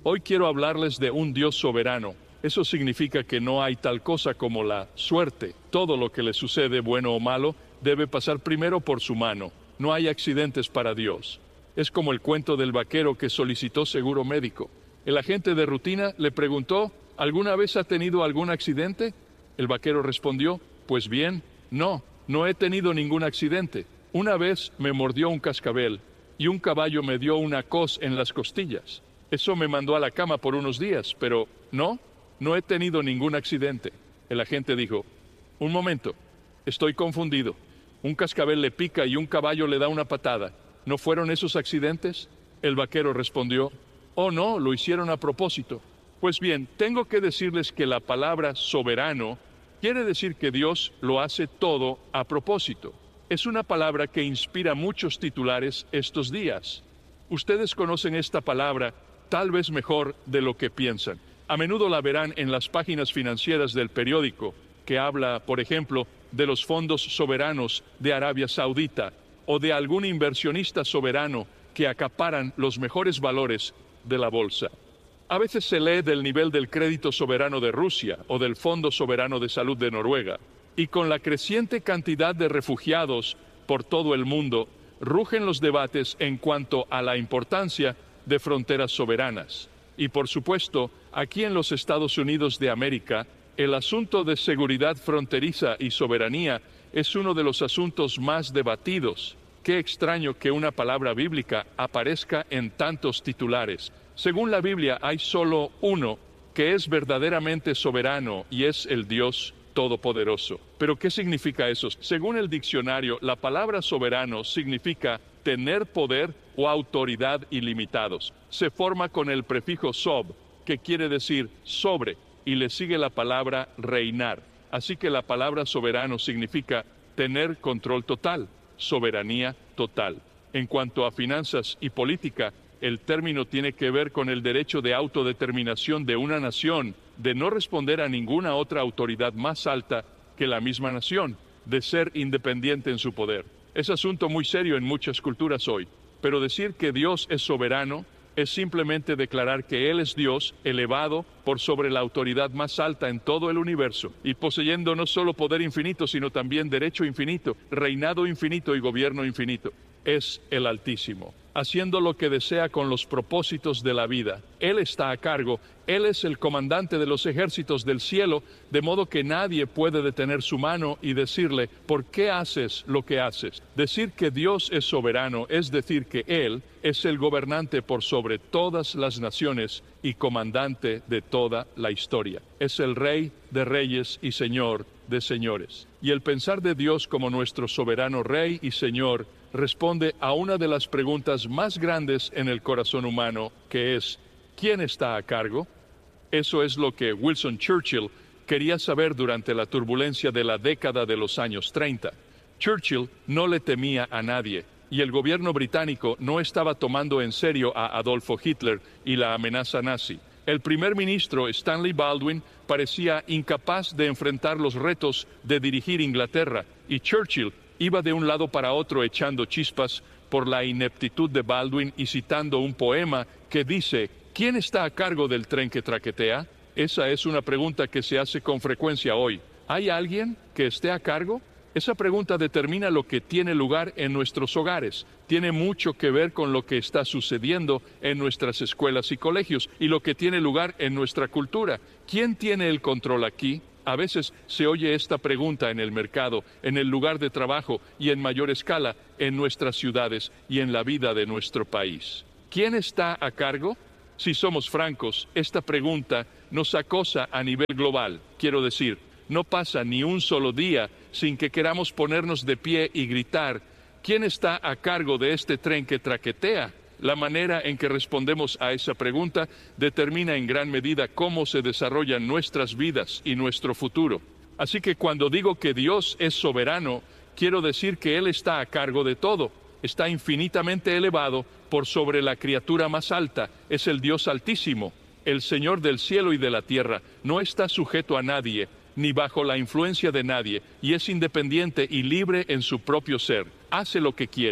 Hoy quiero hablarles de un Dios soberano. Eso significa que no hay tal cosa como la suerte. Todo lo que le sucede, bueno o malo, debe pasar primero por su mano. No hay accidentes para Dios. Es como el cuento del vaquero que solicitó seguro médico. El agente de rutina le preguntó, ¿alguna vez ha tenido algún accidente? El vaquero respondió, pues bien, no he tenido ningún accidente. Una vez me mordió un cascabel y un caballo me dio una cos en las costillas. Eso me mandó a la cama por unos días, pero no he tenido ningún accidente. El agente dijo, un momento, estoy confundido. Un cascabel le pica y un caballo le da una patada. ¿No fueron esos accidentes? El vaquero respondió, oh no, lo hicieron a propósito. Pues bien, tengo que decirles que la palabra soberano quiere decir que Dios lo hace todo a propósito. Es una palabra que inspira muchos titulares estos días. Ustedes conocen esta palabra tal vez mejor de lo que piensan. A menudo la verán en las páginas financieras del periódico, que habla, por ejemplo, de los fondos soberanos de Arabia Saudita o de algún inversionista soberano que acaparan los mejores valores de la bolsa. A veces se lee del nivel del crédito soberano de Rusia o del Fondo Soberano de Salud de Noruega. Y con la creciente cantidad de refugiados por todo el mundo, rugen los debates en cuanto a la importancia de fronteras soberanas. Y por supuesto, aquí en los Estados Unidos de América, el asunto de seguridad fronteriza y soberanía es uno de los asuntos más debatidos. Qué extraño que una palabra bíblica aparezca en tantos titulares. Según la Biblia, hay solo uno que es verdaderamente soberano y es el Dios Todopoderoso. ¿Pero qué significa eso? Según el diccionario, la palabra soberano significa tener poder o autoridad ilimitados. Se forma con el prefijo sob, que quiere decir sobre, y le sigue la palabra reinar. Así que la palabra soberano significa tener control total, soberanía total. En cuanto a finanzas y política, el término tiene que ver con el derecho de autodeterminación de una nación, de no responder a ninguna otra autoridad más alta que la misma nación, de ser independiente en su poder. Es asunto muy serio en muchas culturas hoy, pero decir que Dios es soberano es simplemente declarar que Él es Dios elevado por sobre la autoridad más alta en todo el universo y poseyendo no solo poder infinito, sino también derecho infinito, reinado infinito y gobierno infinito. Es el Altísimo, haciendo lo que desea con los propósitos de la vida. Él está a cargo, Él es el comandante de los ejércitos del cielo, de modo que nadie puede detener su mano y decirle, ¿por qué haces lo que haces? Decir que Dios es soberano es decir que Él es el gobernante por sobre todas las naciones y comandante de toda la historia. Es el Rey de reyes y Señor de señores. Y el pensar de Dios como nuestro soberano Rey y Señor responde a una de las preguntas más grandes en el corazón humano, que es, ¿quién está a cargo? Eso es lo que Winston Churchill quería saber durante la turbulencia de la década de los años 30. Churchill no le temía a nadie, y el gobierno británico no estaba tomando en serio a Adolfo Hitler y la amenaza nazi. El primer ministro Stanley Baldwin parecía incapaz de enfrentar los retos de dirigir Inglaterra, y Churchill iba de un lado para otro echando chispas por la ineptitud de Baldwin y citando un poema que dice, ¿quién está a cargo del tren que traquetea? Esa es una pregunta que se hace con frecuencia hoy. ¿Hay alguien que esté a cargo? Esa pregunta determina lo que tiene lugar en nuestros hogares. Tiene mucho que ver con lo que está sucediendo en nuestras escuelas y colegios y lo que tiene lugar en nuestra cultura. ¿Quién tiene el control aquí? A veces se oye esta pregunta en el mercado, en el lugar de trabajo y en mayor escala en nuestras ciudades y en la vida de nuestro país. ¿Quién está a cargo? Si somos francos, esta pregunta nos acosa a nivel global. Quiero decir, no pasa ni un solo día sin que queramos ponernos de pie y gritar, ¿quién está a cargo de este tren que traquetea? La manera en que respondemos a esa pregunta determina en gran medida cómo se desarrollan nuestras vidas y nuestro futuro. Así que cuando digo que Dios es soberano, quiero decir que Él está a cargo de todo. Está infinitamente elevado por sobre la criatura más alta. Es el Dios Altísimo, el Señor del cielo y de la tierra. No está sujeto a nadie, ni bajo la influencia de nadie, y es independiente y libre en su propio ser. Hace lo que quiere.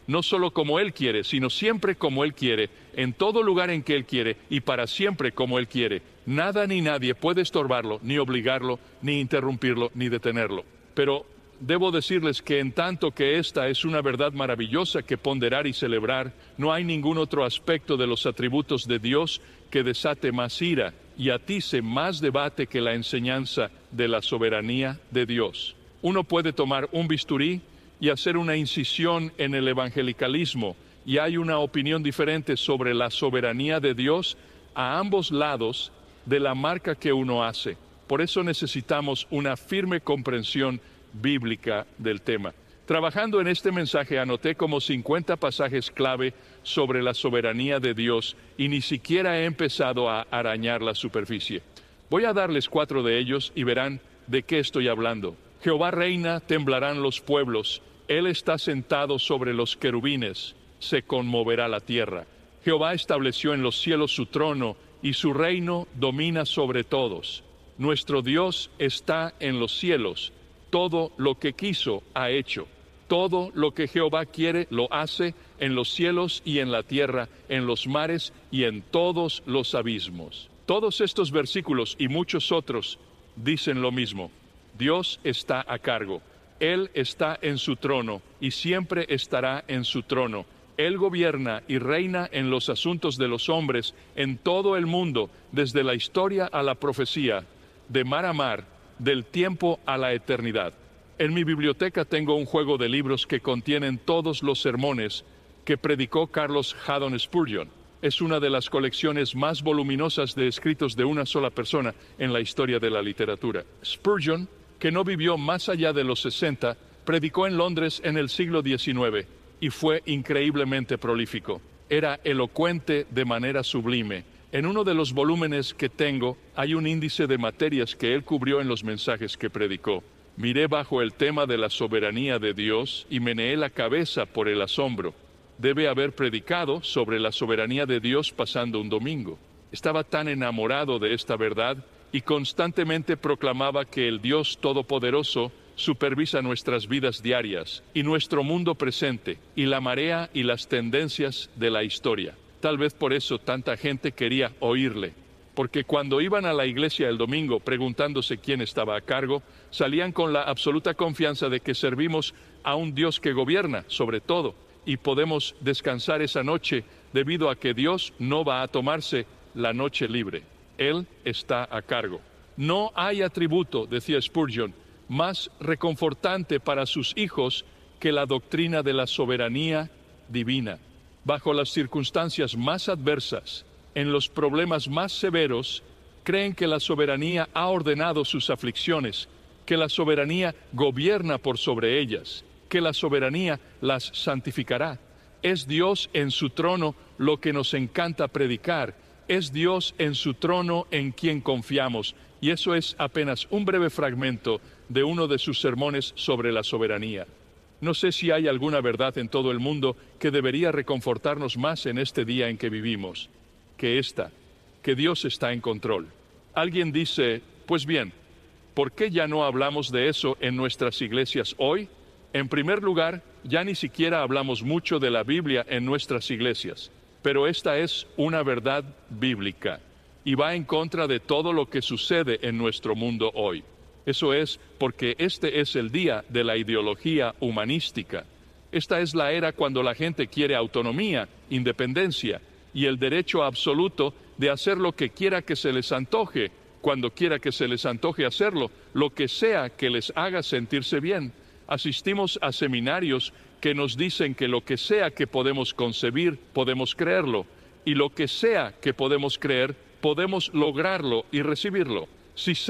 no solo como Él quiere, sino siempre como Él quiere, en todo lugar en que Él quiere y para siempre como Él quiere. Nada ni nadie puede estorbarlo, ni obligarlo, ni interrumpirlo, ni detenerlo. Pero debo decirles que en tanto que esta es una verdad maravillosa que ponderar y celebrar, no hay ningún otro aspecto de los atributos de Dios que desate más ira y atice más debate que la enseñanza de la soberanía de Dios. Uno puede tomar un bisturí y hacer una incisión en el evangelicalismo, y hay una opinión diferente sobre la soberanía de Dios a ambos lados de la marca que uno hace. Por eso necesitamos una firme comprensión bíblica del tema. Trabajando en este mensaje anoté como 50 pasajes clave sobre la soberanía de Dios y ni siquiera he empezado a arañar la superficie. Voy a darles 4 de ellos y verán de qué estoy hablando. Jehová reina, temblarán los pueblos. Él está sentado sobre los querubines, se conmoverá la tierra. Jehová estableció en los cielos su trono y su reino domina sobre todos. Nuestro Dios está en los cielos. Todo lo que quiso ha hecho. Todo lo que Jehová quiere lo hace en los cielos y en la tierra, en los mares y en todos los abismos. Todos estos versículos y muchos otros dicen lo mismo. Dios está a cargo. Él está en su trono y siempre estará en su trono. Él gobierna y reina en los asuntos de los hombres en todo el mundo, desde la historia a la profecía, de mar a mar, del tiempo a la eternidad. En mi biblioteca tengo un juego de libros que contienen todos los sermones que predicó Carlos Haddon Spurgeon. Es una de las colecciones más voluminosas de escritos de una sola persona en la historia de la literatura. Spurgeon, que no vivió más allá de los 60, predicó en Londres en el siglo XIX y fue increíblemente prolífico. Era elocuente de manera sublime. En uno de los volúmenes que tengo hay un índice de materias que él cubrió en los mensajes que predicó. Miré bajo el tema de la soberanía de Dios y meneé la cabeza por el asombro. Debe haber predicado sobre la soberanía de Dios pasando un domingo. Estaba tan enamorado de esta verdad y constantemente proclamaba que el Dios Todopoderoso supervisa nuestras vidas diarias y nuestro mundo presente y la marea y las tendencias de la historia. Tal vez por eso tanta gente quería oírle, porque cuando iban a la iglesia el domingo preguntándose quién estaba a cargo, salían con la absoluta confianza de que servimos a un Dios que gobierna sobre todo y podemos descansar esa noche debido a que Dios no va a tomarse la noche libre. Él está a cargo. No hay atributo, decía Spurgeon, más reconfortante para sus hijos que la doctrina de la soberanía divina. Bajo las circunstancias más adversas, en los problemas más severos, creen que la soberanía ha ordenado sus aflicciones, que la soberanía gobierna por sobre ellas, que la soberanía las santificará. Es Dios en su trono lo que nos encanta predicar. Es Dios en su trono en quien confiamos, y eso es apenas un breve fragmento de uno de sus sermones sobre la soberanía. No sé si hay alguna verdad en todo el mundo que debería reconfortarnos más en este día en que vivimos, que esta, que Dios está en control. Alguien dice, pues bien, ¿por qué ya no hablamos de eso en nuestras iglesias hoy? En primer lugar, ya ni siquiera hablamos mucho de la Biblia en nuestras iglesias. Pero esta es una verdad bíblica y va en contra de todo lo que sucede en nuestro mundo hoy. Eso es porque este es el día de la ideología humanística. Esta es la era cuando la gente quiere autonomía, independencia y el derecho absoluto de hacer lo que quiera que se les antoje, cuando quiera que se les antoje hacerlo, lo que sea que les haga sentirse bien. Asistimos a seminarios que nos dicen que lo que sea que podemos concebir, podemos creerlo, y lo que sea que podemos creer, podemos lograrlo y recibirlo. Si se